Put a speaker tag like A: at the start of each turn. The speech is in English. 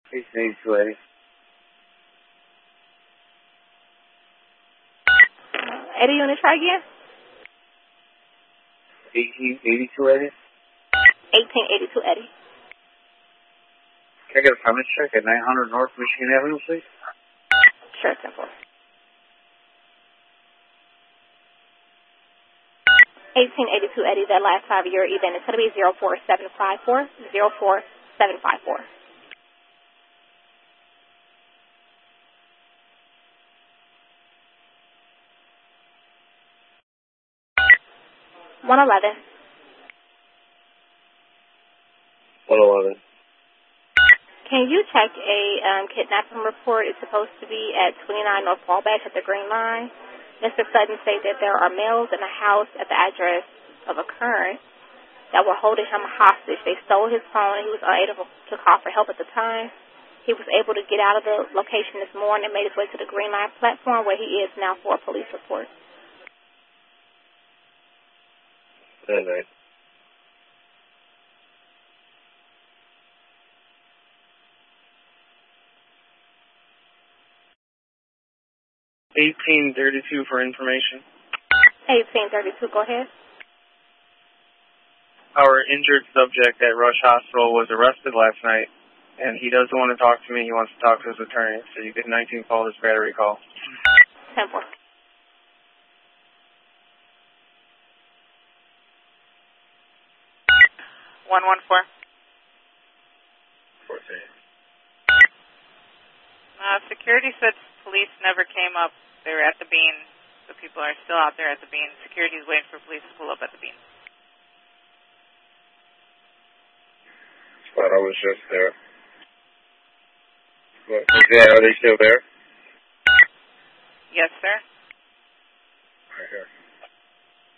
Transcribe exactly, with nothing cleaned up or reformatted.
A: eighteen eighty-two Eddie.
B: Eddie, you want to try again?
A: eighteen eighty-two Eddie.
B: eighteen eighty-two Eddie.
A: Can I get a permit check at nine hundred North Michigan Avenue, please?
B: Sure, simple. eighteen eighty-two Eddie, that last five of your event is going to be zero four seven five four, zero four seven five four. one eleven.
A: one eleven.
B: Can you check a um, kidnapping report? It's supposed to be at twenty-nine North Fallback at the Green Line. Mister Sutton said that there are males in a house at the address of occurrence that were holding him hostage. They stole his phone and he was unable to call for help at the time. He was able to get out of the location this morning and made his way to the Green Line platform where he is now for a police report.
A: All right. eighteen thirty-two for information.
B: eighteen thirty-two, go ahead.
A: Our injured subject at Rush Hospital was arrested last night, and he doesn't want to talk to me. He wants to talk to his attorney. So you get nineteen call this battery call.
B: Simple.
C: one one four.
A: fourteen.
C: Uh, security said police never came up. They were at the bean. So people are still out there at the bean. Security's waiting for police to pull up at the bean.
A: But I was just there. What, yeah, are they still there?
C: Yes, sir.